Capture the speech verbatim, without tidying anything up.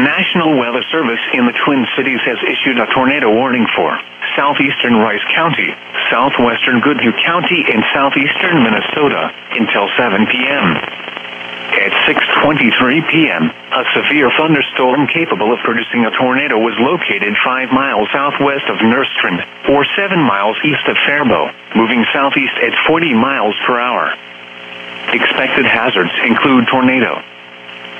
National Weather Service in the Twin Cities has issued a tornado warning for southeastern Rice County, southwestern Goodhue County, and southeastern Minnesota until seven p.m. At six twenty-three p.m., a severe thunderstorm capable of producing a tornado was located five miles southwest of Nerstrand, or seven miles east of Faribault, moving southeast at forty miles per hour. Expected hazards include tornado,